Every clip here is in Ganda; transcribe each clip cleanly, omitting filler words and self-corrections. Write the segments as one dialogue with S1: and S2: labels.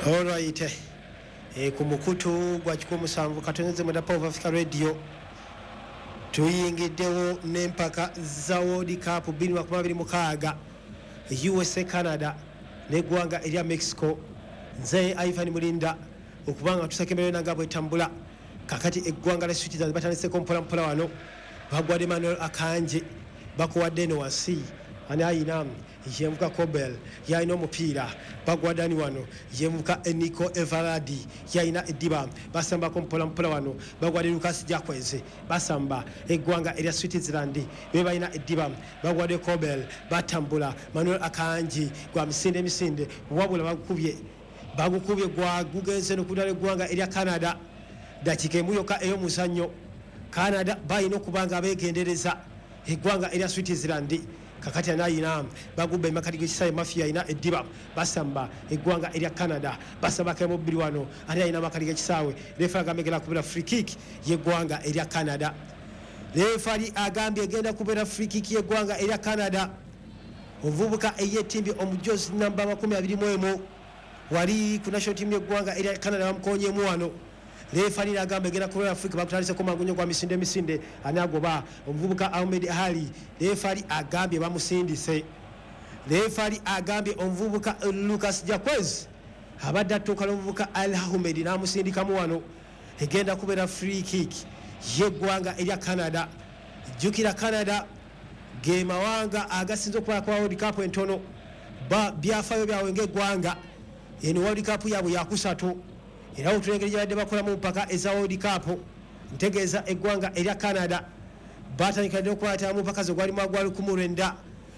S1: All right. Kumukutu gwa kikomusanvu katoneze mu Power of Africa Radio tuyingiddewo n'empaka za World Cup 2026 USA Canada n'eggwanga erya Mexico. Nze Ivan Mulinda okubanga tusekemere nanga bwetambula kakati eggwanga la Switzerland batandise mpola wano bagwade Manuel Akanji bakuwadde no wasi ani ayina yemuka Kobel yaina omupiira bagwadani wano yemuka Eniko Everardi yaina ediba basamba mpola wano bagwade Lucas Jakweze basamba eggwanga erya Switzerland bebayina ediba bagwade Kobel batambula Manuel Akanji gwa misinde wabula bagukubye gwa gugenze nokudala eggwanga erya Canada dakika emuyoka eyo muzanyo Canada bayina okubanga abegendereza eggwanga erya Switzerland kakati anayina bagubbe makati g'ekisayi mafia ina ediba basamba eggwanga erya Canada basamba kemo bbiri wano anayina makati g'ekisawe refa agambegera kubera free kick yeggwanga erya Canada refari agambye egenda kubera free kick yeggwanga erya Canada ovubuka eyetimbi omujozi namba 21 wali ku national team yeggwanga erya Canada bamukonyemu wano refari agamba egenda kubera Afrika bakutandise ko magunyo kwa misinde anagoba omuvubuka Ahmed Ali refari agambye bamusindise refari agambye omuvubuka Lucas Jaquez abadde atuuka n'omuvubuka Al Ahmed n'amusindikamu wano egenda kubera free kick yeggwanga erya Canada. Jukira Canada ge mawanga agasinze okuba kwa World Cup entono byafayo byawe ng'eggwanga eno World Cup yabwe yakusatu era otulengeri yadde bakola mu mpaka eza World Cup ntegeeza eggwanga erya Canada batandika n'okwata mu mpaka zo gwali mwagwalu kumurenda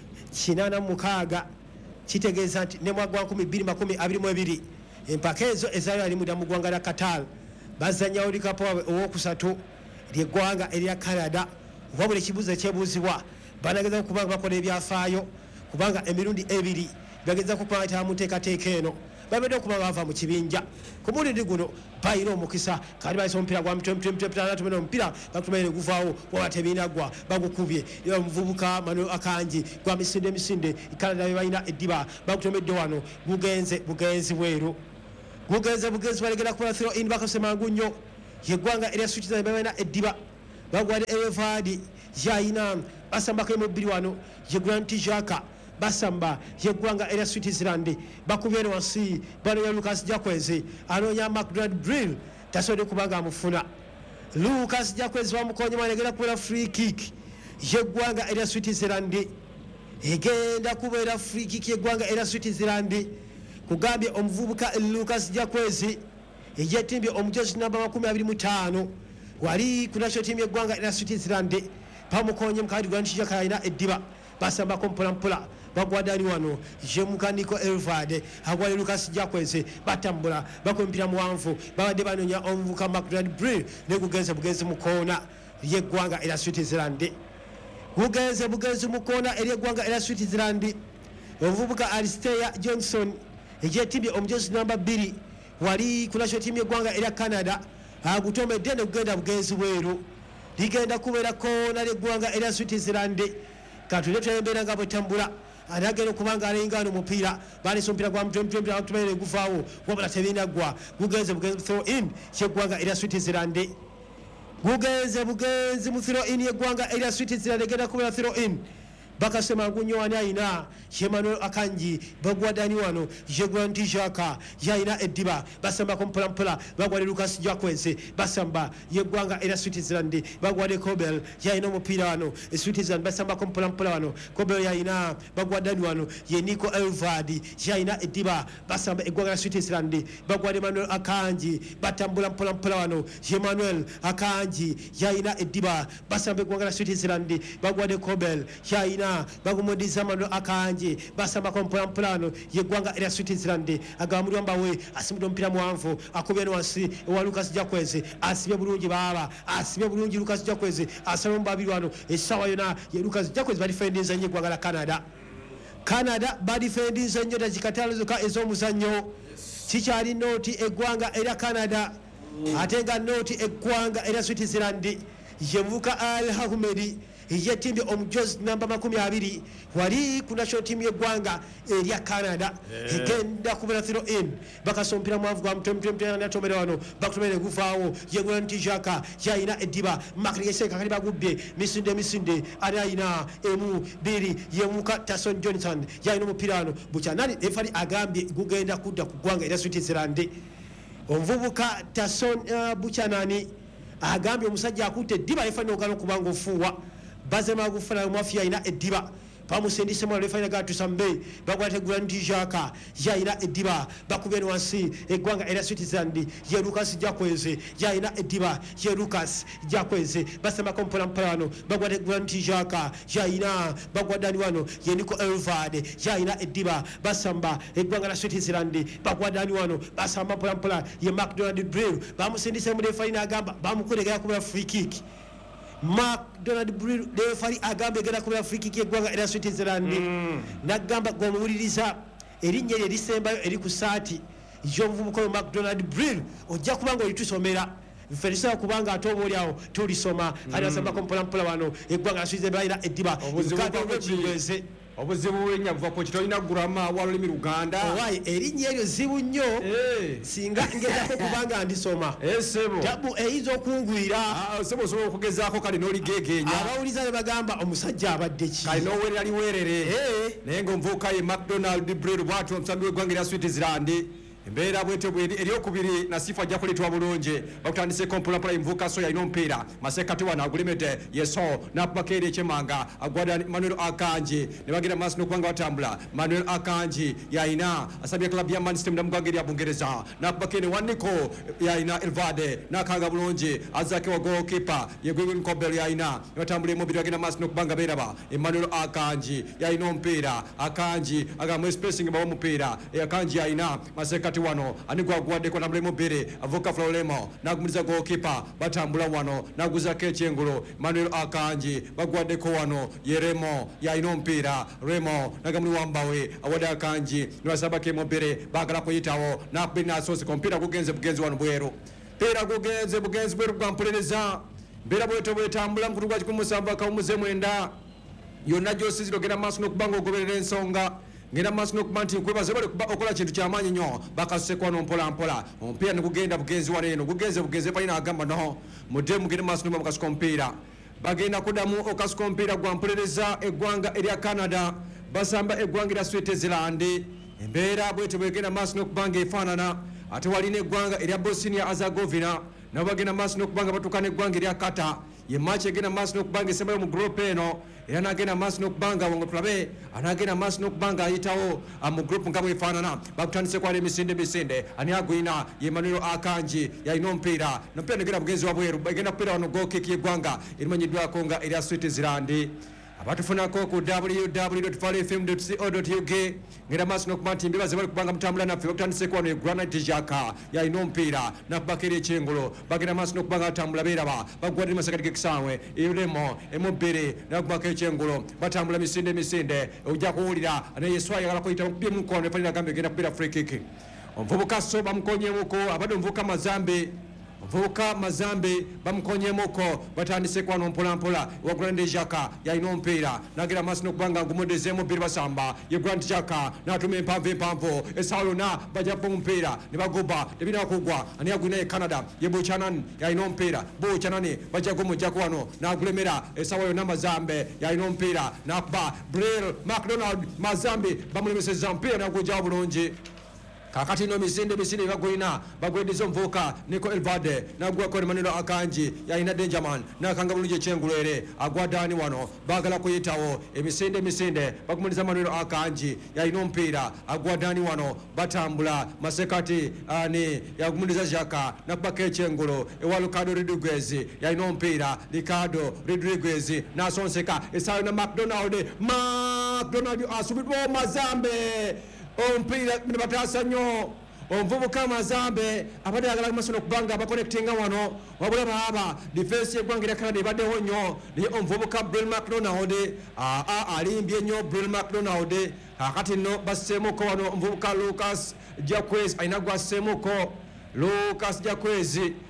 S1: 86 kitegeeza nti ne mwagwa 2022 empaka ezo ezayo ali muda mu ggwanga lya Qatar bazanya World Cup owokusatu ly'eggwanga erya Canada wabula ekibuuzo ekyebuuzibwa banageza okubanga bakola ebyafaayo kubanga emirundi ebiri bageza kukwata mu nteekateeka eno babedde okuba bava mu kibinja ku mulindi guno bayina omukisa kati bayisa omupiira gwa mutwe omupiira bakutumire guvaawo waba tebinagwa bagukubye omuvubuka Manuel Akanji gwa misinde Canada be bayina eddiba bakutomedde wano bugenzi bweru bugenzi balegera kuba throw in bakasemangu nnyo yeggwanga erya Switzerland bayina eddiba bagwade Everardi yayina basambako emubbiri wano ye Grant Xhaka basamba yeggwanga erya Switzerland bakubye wansi banonya Lucas Jakweze anonya McDonald Brill tasobodde kubanga amufuna Lucas Jakweze bamukonye manegera kubera free kick yeggwanga erya Switzerland egenda kubera free kick yeggwanga erya Switzerland kugambye omuvubuka Lucas Jakweze yetimbye omujozi namba 25 wali ku national team yeggwanga erya Switzerland pamukonye mukadi Grant Xhaka yayina eddiba basamba mpola bagwadani wano jemuka Niko Elvade agwali Lucas Jakweze batambula bakompira muwanvu babadde banonya omuvuka McDonald Brill ne bugenzi mukona yeggwanga erya Switzerland bugenzi mukona ery'eggwanga erya Switzerland omuvubuka Alistair Johnson ejetibye omujozi namba 2 wali ku national team yeggwanga erya Canada agutomedde ne kugenda bugenzi bweru ligenda kubeera kona ly'eggwanga erya Switzerland katule tuyembera nga bwetambula anagenda okubanga alengana omupiira balesa omupiira gwa mutwe atumire guvaawo wabula tebinagwa bugenze throw in yeggwanga erya Switzerland bugenze mu throw in yeggwanga erya Switzerland egenda kubeera throw in bakasemangu nnyo ani ayina Manuel Akanji bagwadani wano ye Grant Xhaka yayina eddiba basambako mpola bagwade Lucas Jakweze basamba yeggwanga erya Switzerland bagwade Kobel yayina omupiira wano Switzerland basambako mpola wano Kobel yayina bagwadani wano ye Niko Elvadi yayina eddiba basamba eggwanga erya Switzerland bagwade Manuel Akanji batambula mpola wano ye Manuel Akanji yayina eddiba basamba eggwanga erya Switzerland bagwade Kobel yayina bagumudiza Manuel Akanji basamba mpola wano yeggwanga erya Switzerland agamulwa mbawe asimudde omupiira muwanvu akubye wansi ewa Lucas Jakweze asibye bulungi Lucas Jakweze asaba mbabiri wano esawa yona ye Lucas Jakweze badifendinza nnyo eggwanga la Canada badifendinza nnyo dakikatalozoka ez'omuzannyo kikyali nooti eggwanga erya Canada ate nga nooti eggwanga erya Switzerland ye muvuka Al Ahmed yetimbe omujozi namba 20 wali ku national team y'eggwanga erya Canada egenda kubera throw in bakasompira mwavu gwa mtemtemte na tomera wano bakutomere gufaawo yegula ntijaka yaina ediba makriyeseka kali bagubbe misinde anaina emu biri yemuka Tason Johnson yaina omupirano buchanani efali agambye gugenda kudda ku ggwanga erya Switzerland omvubuka Tason Buchanani agambye omusajja akutte ediba efali ogalo kubanga ofuwa bazema gufana mafia ina ediba pamusendise mwa refina gatu sambe bagwate grandijaka yaina ediba bakubeni wansi eggwanga era Switzerland ye Lucas Jakweze yaina ediba ye Lucas Jakweze basema kompola mpano bagwate grandijaka yaina bagwadani wano ye Nico Elvade yaina ediba basamba eggwanga la Switzerland bagwadani wano basamba mpala ye McDonald Brill bamusendise mu refina agamba bamukulegera ku free kick McDonald Brill defari agambe genda kubera free kick y'eggwanga era Switzerland nagamba gomuliriza erinnya lye lisembayo eri ku saati y'omuvubuka McDonald Brill ojja kubanga olitusomera Felisa kubanga atobo lyawo tulisoma ali asamba kompola wano eggwanga la Switzerland ediba
S2: obuzibu wenya buva ku kitolina gurama walolimi Luganda
S1: owai erinnya eryo zibu nnyo singa ngezako kubanga ndisoma
S2: sebo
S1: tabu eizo okungwira
S2: sebo osobola okugezaako kali n'oligegenya
S1: abawuliza ne bagamba omusajja abadde ki
S2: kali n'owerera liwerere naye ng'omuvubuka ye McDonald Brill bw'ati omusambi w'eggwanga erya Switzerland embeera bwete eryokubiri Nasifu ajja kuleetwa bulungi bakutandise kompolampola imvuka so yalina omupiira masekati wano agulemete yeso nakubakeeri ekyemanga agwada Manuel Akanji ne bagenda maaso n'okubanga batambula Manuel Akanji yalina asabye klabu ya Man City mu ggwanga erya Bungereza nakubakeeri Waniko yalina Elvade nakanga bulungi azake wa goalkeeper ye Gwigwin Kobel yalina batambula emubiri bagenda maaso n'okubanga beeraba Emmanuel Akanji yalina omupiira Akanji agamu spacing bawo omupiira Akanji yalina masekati wano anigwa gwadeko na mlemo bere avoka Floremo nagumuliza goalkeeper batambula wano naguzako ekyengulu Manuel Akanji bagwadeko wano Yeremo yaino mpira Remo nagamuli wambawe awada Akanji nwasaba kemo bere bagala kuyitawo nakubina sosi kompira kugenze bugenzi wano bweru pera kugenze bugenzi bweru bwampuliriza bera bweto bwetambula mkutuka chikumusamba kaumuze mwenda yonna gyosiziro genda maaso n'okubanga ogoberera ensonga ngenda maaso n'okuba nti nkwebaza bali okola kintu kyamaanyi nnyo bakassekwa mpola omupiira ne gugenda bugenzi wano eno bugenze palina agamba no mudde mugende maaso n'oba mukasuka omupiira bagenda kuddamu okasuka omupiira gwampulereza eggwanga erya Canada basamba eggwanga erya Switzerland embeera bwete bwegenda maaso n'okuba nga efaanana ate walina eggwanga erya Bosnia Herzegovina nabo bagenda maaso n'okuba nga batuuka n'eggwanga erya Qatar ye match egenda maaso n'okuba nga esembayo mu group eno era nagenda maaso n'okubanga ngo tulabe anagenda maaso n'okubanga ayitawo mu group nga bwefaanana bakutandise kwala emisinde ani agwina ye Emmanuel Akanji yalina omupiira nomupiira negenda bugenzi wabweru egenda kupiira wano goalkick y'eggwanga erimanyiddwako nga erya Switzerland abatufunako ku www.falfm.co.uk ngenda maaso n'okuba nti mbebaze bali kubanga mutambula naffe bakutandise kwano Granite Jaka yalina omupiira nakubakeri ekyengulu bagenda maaso n'okubanga batambula beeraba bagwadde masakati g'ekisaawe eremo emubbiri nakubaka ekyengulu batambula misinde ojja kuwulira naye Yesu ayagala kuyita mukubye mukono efalina agambe egenda kubeera free kick omuvubuka so bamukonyemuko abadde omuvubuka Mazambe bamukonyemuko batandise kwano mpola wa Grande Jaka yalina omupiira nagenda maaso n'okubanga ngumuddezeemu bbiri basamba ye Grande Jaka n'atuma empanvu essaawa yonna bajjapo omupiira ne bagoba tebina kugwa ani agwina ye Canada ye Buchanan yalina omupiira Buchanan bajjago mujjako wano n'agulemera essaawa yonna Mazambe yalina omupiira n'akuba Brill McDonald Mazambe bamulemesezza omupiira n'agujjawo bulungi kakati no misinde bagwina bagwediza omuvubuka Nico Elvade nagwako Emmanuel Akanji yalina Dangerman nakanga bulungi ekyengulwere agwadani wano bagala kuyitawo emisinde bakumuliza Emmanuel Akanji yalina omupiira agwadani wano batambula masekati ani yagumuliza Jaka nakubaka ekyengulu ewa Ricardo Rodriguez yalina omupiira Ricardo Rodriguez nasonseka essaawa na McDonald asubidwa Mazambe omupiira ne bataasa nnyo omuvubuka Mazambe abadde agala maaso n'okubanga abakonectinga wano wabula baaba defense y'eggwanga erya Canada ebaddeho nnyo naye omuvubuka Brill McDonald alimbye nnyo Brill McDonald kakati nno basseemuko wano omuvubuka Lucas Jakwez alina gwasseemuko Lucas Jakwez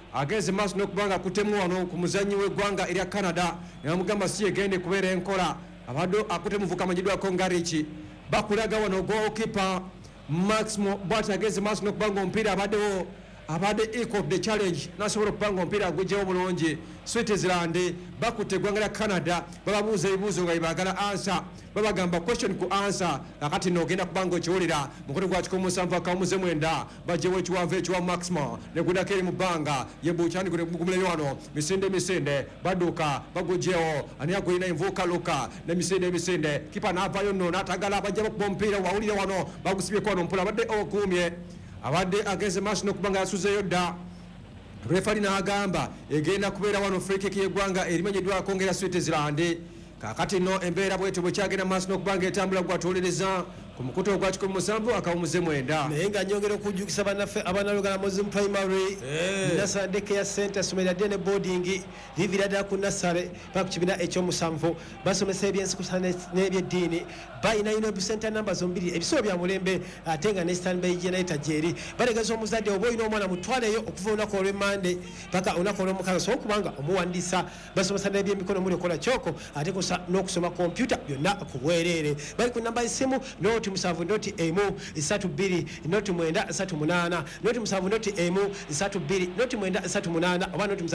S2: agenze maaso n'okubanga akutemu wano ku muzannyi w'eggwanga erya Canada ne bamugamba si egende kubeera enkola abadde akute muvuka amanyiddwako nga Rich bakulaga wano goalkeeper Maximo bw'ati agenze maaso n'okubanga omupiira abaddewo abadde equal the challenge nasobola okubanga omupiira agugyewo bulungi Switzerland bakutte eggwanga lya Canada bababuuza ebibuuzo nga bebagala answer babagamba question ku answer kakati nogenda kubanga okiwulira mukono gwa 17-9 bajjewo ekiwanvu ekiwa Maximo negudako eri mu bbanga yebukyandiko negumuleyo wano misinde badduka bagugyewo ani agulina envuuka luka ne misinde kipa n'avaayo nno n'atagala bajja bakuba omupiira wawulire wano bagusibyeko wano mpula abadde okuumye abadde agenze maaso n'okubanga yasuzeyo dda refali n'agamba egenda kubeera wano free kick y'eggwanga erimanyiddwako ng'era Switzerland kakati nno embeera bwetyo bwekyagenda maaso n'okubanga etambula gwatuwuliriza ku mukutu ogwa 17-9
S1: naye nga nyongera okujjukisa bannaffe abanalugala Muslim Primary Nasara Daycare Center somera ddene ne boarding livira ddala ku Nasare paka ku kibiina ekyomusanvu basomesa ebyensikusa n'ebyeddiini balina Nairobi center number zombiri ebisolo bya mulembe ate nga ne standby generator gyeri balegeza omuzadde oba olina omwana mutwaleyo okuva olunaku olw'Emmande paka olunaku olw'Omukaaga so okubanga omuwandisa basomesa n'ebyemikono muli okola kyoko ate kusa n'okusoma kompyuta byonna ku bwereere bali ku namba y'essimu noti 7.1 noti 938 noti 7.1 noti 938 oba noti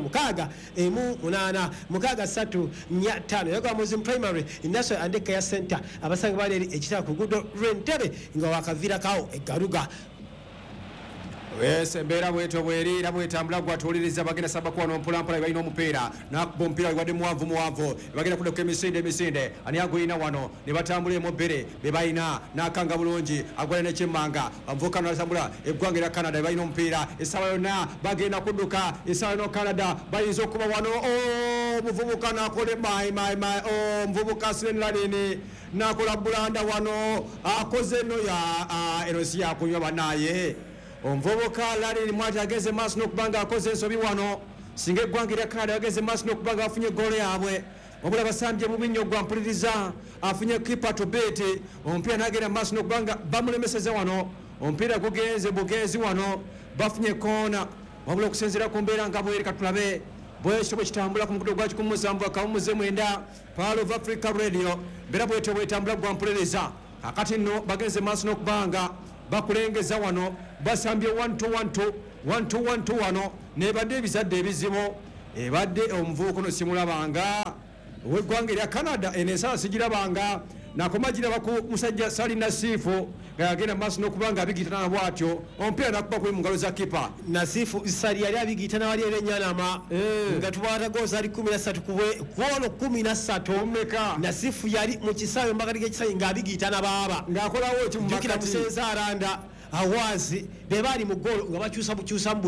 S1: 7.5 8 yaga Muslim Primary National Daycare Center abasanga bali ekitaka ku gudo Rentebe nga wakavira kawo egaruga
S2: wese embeera bwetyo bwerira bwetambula gwatuwuliriza bagenda sabakwano mpulampola balina omupiira nakuba omupiira wadde muwanvu bagenda kuddaku emisinde ani agulina wano ne batambula emobere bebalina nakanga bulungi agwala nekyemmanga avuka natambula eggwanga erya Canada balina omupiira essaawa yonna bagenda kudduka essaawa yonna Canada bayinza okuba wano omuvubuka nakole omuvubuka Sirenladini nakola bulanda wano akoze eno eno si yakunywa banaye omuvubuka Lalini mwati ageze maaso n'okubanga akoze ensobi wano singa eggwanga erya Canada ageze maaso n'okubanga afunye goolo yaabwe wabula basambye bubi nnyo gwampuliriza afunye kipa tobeti omupiira n'agenda maaso n'okubanga bamulemeseza wano omupiira gugenze bugenzi wano bafunye koona wabula okusinziira ku mbeera nga bweri katulabe bwekyo bwekitambula ku mukutu gwa 17-9 Pearl of Africa Radio mbeera bwetyo bwetambula gwampuliriza kakati nno bagenze maaso n'okubanga bakulengeza wano basambye 1-2 wano nebadde ebizadde ebizibu ebadde omuvubuka no simulabanga ow'eggwanga erya Canada eno ensala sigirabanga nakoma giraba ku musajja Salina Sifu nga yagenda maaso n'okubanga abigitana bwatyo omupiira nakuba kuli mu ngalo za kipa
S1: Nasifu Sali yali abigitana wali erennyalama nga tubata goozi ali 13 kuolo 13 Nasifu yali mu kisaawe mbakati g'ekisaawe ng'abigitana baaba
S2: ng'akolawo eki mu
S1: jukira musenza aranda awazi bebali mu golo nga bakyusa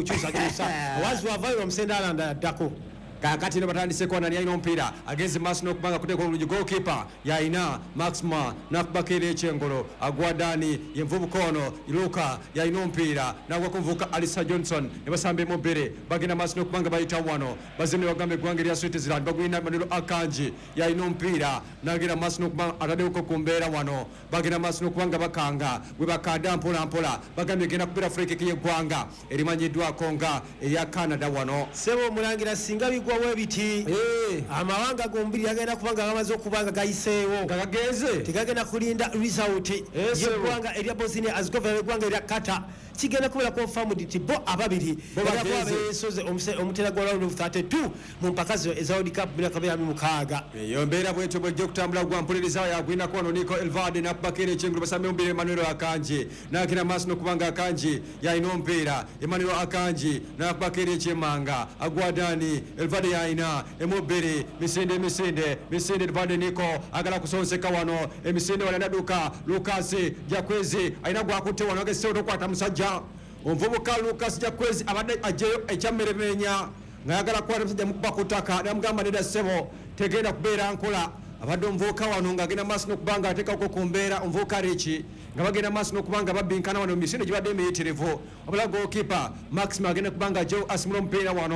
S1: awazi wavayo bamusenda aranda yaddako
S2: kakati batandiseko nani alina omupiira agenze maaso n'okubanga kuteeka olulungi goalkeeper yalina Maxima nakubako era ekyengolo agwa Dani yenvubuka ono Luka yalina omupiira nagwa kuvuka Alisa Johnson ne basamba emobere bagenda maaso n'okubanga bayita wano bazimbe bagamba eggwanga erya Switzerland bagulina Manilo Akanji yalina omupiira nagenda maaso n'okubanga ataddeko ku mbeera wano bagenda maaso n'okubanga bakanga bwe bakanda mpola bagambye egenda kubeera free kick y'eggwanga erimanyiddwako nga erya Canada wano
S1: sebo omulangira singa gwawe biti amawanga gombiri yagenda kubanga bamaze okubanga gayiseewo
S2: gagageze
S1: tegagenda kulinda result yeggwanga erya Bosnia Herzegovina eggwanga erya Qatar kigenda kubeera confirmed ti bo ababiri besoze omutera gwa round of 32 mu mpaka eza World Cup 2026
S2: eyo mbeera bwetyo bwejja okutambula gwampuliriza yagwina kwano Nico Elvade nakubakira ekyengulu basambe omupiira Emmanuel Akanji nakina maaso n'okubanga Akanji yalina omupiira Emmanuel Akanji nakubakira ekyemmanga agwa Dani Elvade yalina emobere misinde Elvade Nico agala kusonseka wano emisinde wali anaduka Lucas Jakwezi alina gwakutte wano ageseewo tokwata musajja omuvubuka Lucas Jakwezi abadde ajjeyo ekyammeremenya ngayagala kukwata musajja mukuba ku ttaka namugamba nedda ssebo tegenda kubeera nkola abadde omuvubuka wano ng'agenda maaso n'okubanga ateekako ku mbeera omuvubuka Rich nga bagenda maaso n'okubanga babbinkana wano mu misinde gibadde emiyitirivu wabula goalkeeper Maxima agenda kubanga ajjeyo asimula omupiira wano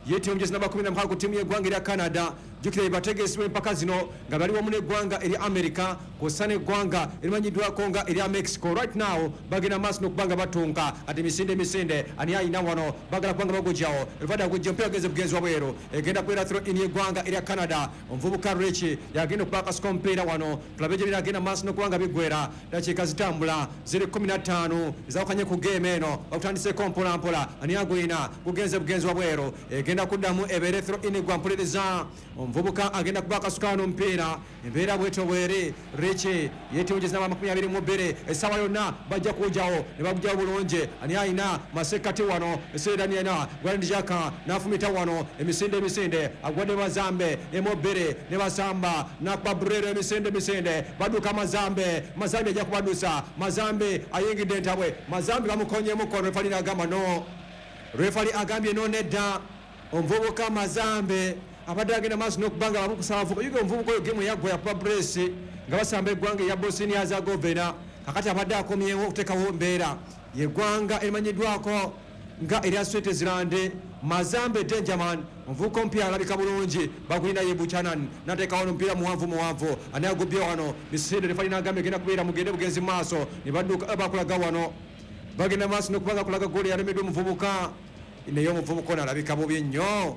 S2: yetimu mjezi namba 16 ku timu y'eggwanga erya Canada jukira ibategesibwa empaka zino nga bali wamu n'eggwanga eri America kw'ossa n'eggwanga erimanyiddwako nga erya Mexico. Right now bagenda maaso n'okubanga batunka ati misinde ani ayina wano bagala kubanga bagujjawo elvada gujja mpira geze bugenzi wabweru egenda kubeera throw in y'eggwanga erya Canada. Omuvubuka Richi yagenda okuba akasuka omupiira wano tulabe gye biragenda maaso n'okubanga bigwera dakiika zitambula 0:15 ezawukanye ku game eno bakutandiseko mpolampola ani agwina gugenze bugenzi wabweru egenda kuddamu ebeere throw in gwa mpuliriza omuvubuka agenda kuba akasukano omupiira embeera bwetyo bweri Richi yetimu jezi namba 22 essaawa yonna bajja kujjawo ne bagujjawo bulungi ani ayina masekati wano eseedaniena gwandijaka n'afumita wano emisinde agwadde Mazambe ne Mobere ne basamba nakuba Brero emisinde baduka Mazambe ajja kubadusa Mazambe ayingidde entabwe Mazambe bamukonyemuko refali n'agamba no refali agambye no nedda omuvubuka Mazambe abadde agenda maaso n'okubanga bamukusaavuko yuge omuvubuka oyo gemu yaggwa yakuba Bresi nga basamba eggwanga eya Bosnia Herzegovina kakati abadde akomyewo okuteekawo mbeera yeggwanga erimanyiddwako nga erya Switzerland. Mazambe Denjaman omuvubuka omupiira alabika bulungi bagulina ye Buchanan nateekawo n'omupiira muwanvu ani agubye wano misinde refali n'agambye egenda kubeera mugende bugenzi maaso ne badduka bakulaga wano bagenda maaso n'okubanga kulaga gooli yalemeddwa omuvubuka naye omuvubuka ono alabika bubi nnyo.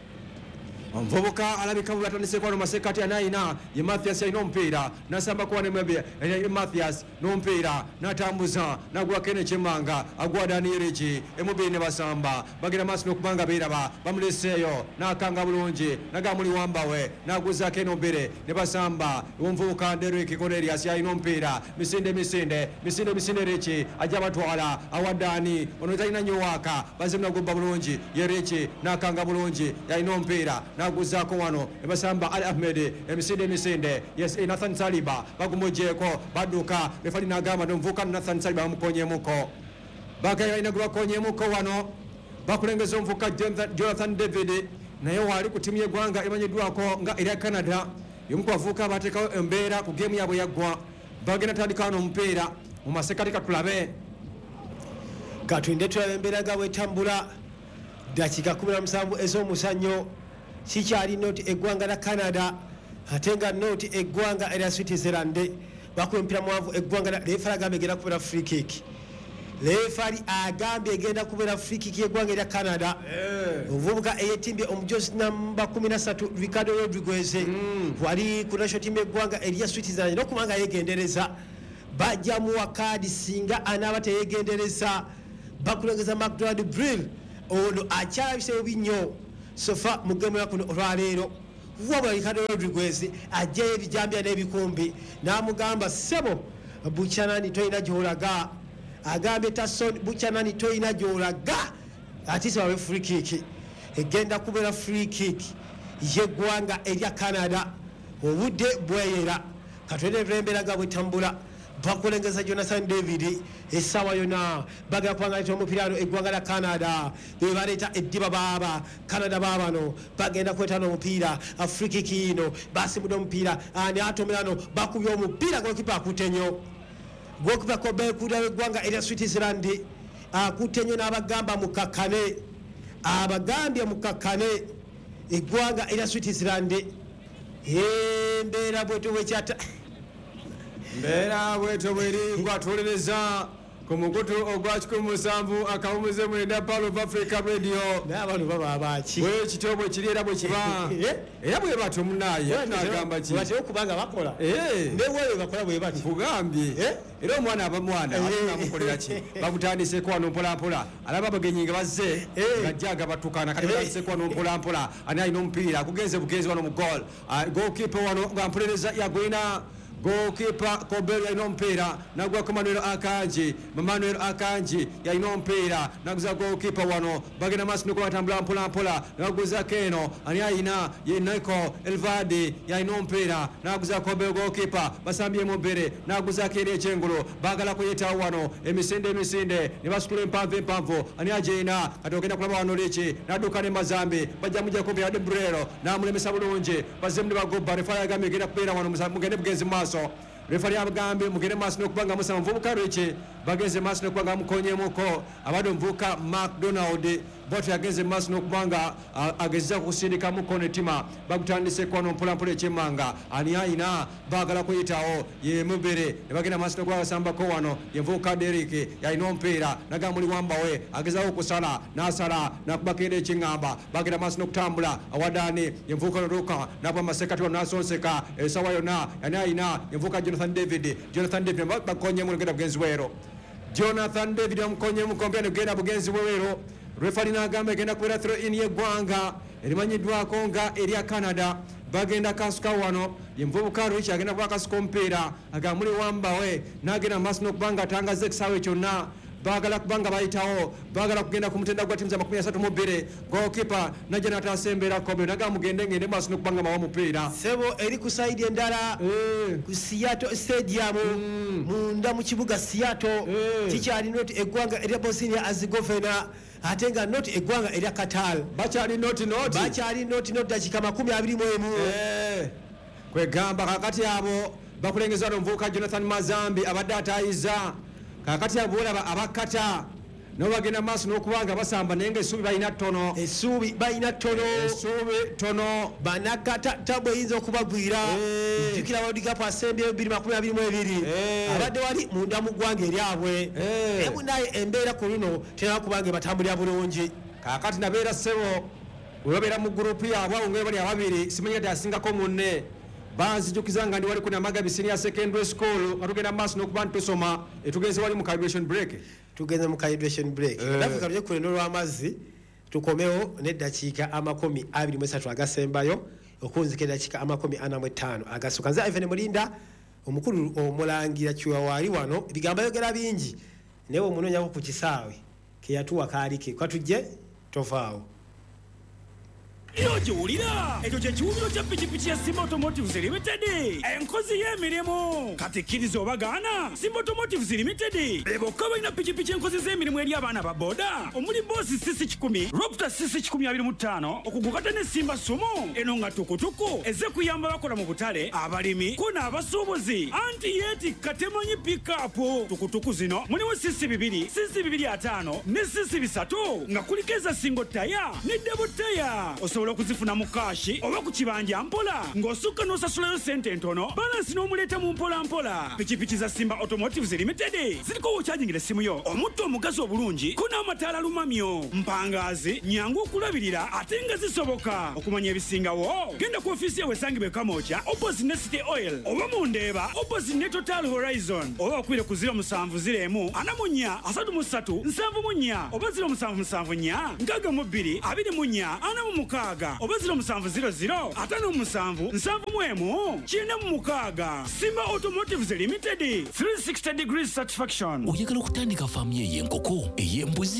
S2: Omuvubuka alabika bubi atandise kwano masekati anayina ye Mathias yalina omupiira nasamba kuwa ne Mathias n'omupiira n'atambuza n'agwako eno ekyemmanga agwa Danirichi emubiri ne basamba bagenda maaso n'okubanga beeraba bamuleseeyo n'akanga bulungi naga muli wambawe n'aguzaako eno mbere ne basamba omuvubuka Derrick Cornelius yalina omupiira misinde Richi ajja batwala awaddaani ono talina nnyo waaka bazemu nagubba bulungi ye Richi n'akanga bulungi yalina omupiira naguzaako wano ebasamba Ali Ahmed emisinde yes Nathan Saliba bagumujjeeko badduka refali n'agamba n'omuvubuka Nathan Saliba bamukonyemuko bagaya balina gwe bakonyemuko wano bakulengeza omuvubuka Jonathan David naye waali ku timu y'eggwanga emanyiddwako nga erya Canada yomu ku bavubuka abateekawo embeera ku geemu yaabwe yaggwa bagenda tandikawo n'omupiira mu masekati katulabe
S1: katulinde tulabe embeera gaabwe etambula dakiika 17 ez'omuzannyo kikyali noti eggwanga lya Canada ate nga noti eggwanga erya Switzerland bakuba emipiira muwanvu eggwanga lefali agambye egenda kubeera free kick lefali agambye egenda kubeera free kick y'eggwanga erya Canada. Omuvubuka eyetimbye omujozi namba 13 Ricardo Rodriguez wali ku national team y'eggwanga erya Switzerland n'okubanga yegendereza bajja muwa kaadi singa anaaba teyegendereza bakulengeza McDonald Brill ono akyalabise bubi nnyo sofa mu gemu yakuno olwaleero wabula Ricardo Rodriguez ajjayo ebijambya n'ebikumbi n'amugamba sebo Buchanan toyina gy'olaga agambye Tasson Buchanan toyina gy'olaga ate se wabe free kick egenda kubeera free kick y'eggwanga erya Canada obudde bweyera katwende embeera gaabwe etambula bakulengeza Jonathan David essaawa yonna bagenda kubangaleta omupiira eggwanga lya Canada be baleeta eddiba baaba Canada baabano bagenda kwetana omupiira Afrika kiino basimudde omupiira ani atomerano bakubye omupiira gokipa akutte nnyo gokipa kobekuda eggwanga erya Switzerland akutte nnyo n'abagamba mukakkane abagambye mukakkane eggwanga erya Switzerland embeera bwetu bwekyata
S2: mbeera bweto bweri gwatuuliriza ku mukutu ogwa 17 akawumuze mwenda Pearl of Africa Radio
S1: n'abantu baba abaki
S2: bwe kityo bwe kiri era bwe kiba era bwe batyo munaye n'agamba ki
S1: batyo kubanga bakola newewe bakola bwe bati
S2: kugambye era omwana abamwana amukolera ki bakutandiseko wano mpolampola alaba abagenyi nga bazze ngajjaga batukana kati batandiseko wano mpolampola ani alina omupiira kugenze bugenzi wano mu goal goalkeeper wano nga mpuliriza yagwina goalkeeper Kobel yalina omupiira nagwako Manuel Akanji yalina omupiira naguza goalkeeper wano bagenda maaso n'okubatambula mpolampola naguzako eno ani ayina ye Nico Elvadi yalina omupiira naguza Kobel goalkeeper basambye mubere naguzako eri ekyengulu bagala kuyitawo wano emisinde ne basitula empanvu ani ajeina kati ogenda kulaba wano leki nadduka ne Mazambe bajja mujja kumpira de Brero namulemesa bulungi bazemu ne bagobba refali agambye egenda kubeera wano mugende bugenzi maaso refali abagambye mugende maaso n'okubanga musaba muvubuka Richi bagenze maaso n'okubanga mukonyemuko abadde omuvubuka McDonald boto yagenze maaso n'okubanga agezeza kusindikamu konetima bagutandise kwano mpolampola ekyemmanga ani ayina baagala kuyitawo ye Mubere ne bagenda maaso n'okwagasambako wano yenvuuka Derike yalina omupiira naga muli Wambawe agezawo okusala n'asala nakubako era ekiŋŋamba bagenda maaso n'okutambula awadaani yenvuuka Noruka nabwa masekati wano n'asonseka esawa yonna yani ayina yenvuuka Jonathan David bakonyemu negenda bugenzi bwero Jonathan David amukonye mukompya negenda bugenzi bwero refali n'agamba egenda kubeera throw in yeggwanga erimanyiddwako nga erya Canada bagenda kasuka wano yenvubuka Rich agenda kuba kasuka omupiira agamba muli Wambawe n'agenda maaso n'okubanga atangaza ekisaawe kyonna bagala kubanga bayitawo bagala kugenda ku mutenda gwa timu za 32 goalkeeper najja n'atasembeera Kobe naga mugende ngende maaso n'okubanga mawa mupiira
S1: sebo eri ku side endala ku Seattle Stadium munda mu kibuga Seattle tikyali not eggwanga erya Bosnia Herzegovina ate nga not eggwanga erya Qatar
S2: bakyali not
S1: dakika 21
S2: kwegamba kakati abo bakulengeza n'omuvubuka Jonathan Mazambi abadde atayiza kakati abo olaba abakata nabo bagenda maaso n'okubanga basamba naye nga essuubi balina ttono
S1: banakata tabo eyinza okubagwira jjukira World Cup asembyeyo 2022 abadde wali munda mu ggwanga eryabwe ebu naye embeera ku luno tena kubanga batambulira bulungi
S2: kakati nabeera ssebo webabeera mu gurupu yaabwe abo nga bali ababiri simanyi kati asingako munne banzijukiza nga ndi wali ku Namagabi Senior Secondary School nga tugenda maaso n'okuba ntusoma etugenze wali mu hydration break
S1: tugenze mu hydration break Afrika tuje ku lendo lw'amazzi tukomewo n'eddakiika 23 agasembayo okunzika eddakiika 45 agasuka nze Ivan Mulinda omukulu omulangira kiwa wali wano ebigambo yogera bingi naye omunoonyako ku kisaawe ke yatuwa kaalike katujje tovaawo
S3: Iyo jiwulira ekyo kye kiwumiro kya pikipiki ya Simba Automotives Limited enkozi y'emirimu kati kkiriza obagaana Simba Automotives Limited bokka balina pikipiki enkozi z'emirimu eri abaana ba boda omuli boosi sisi 10 Ropta sisi 1025 okugukata ne Simba Sumo eno nga tukutuku eze kuyamba bakola mu butale abalimi ko n'abasuubuzi anti yeti katemanyi pikapu tukutuku zino mulimu sisi 2 sisi 25 ne sisi 3 nga kulikeza single taya ne double taya osobola okuzifuna mu kashi oba ku kibanja mpola ng'osukka n'osasulayo sente ntono balansi n'omuleeta mu mpola pikipiki za Simba Automotives Limited ziriko okyajingira essimu yo omutto omugazi obulungi ko n'amataala lumamyo mpangaazi nyangu okulabirira ate nga zisoboka okumanya ebisingawo genda ku ofiisi yawe esangibwe Kamooja opposite ne City Oil oba mu Ndeeba opposite ne Total Horizon oba okwire ku 0704 44 33 74 oba 0774 62 24 46 oba 0700 57 71 46 Simba Automotives Limited 360 degrees satisfaction.
S4: Oyagala okutandika faamu y'enkoko ey'embuzi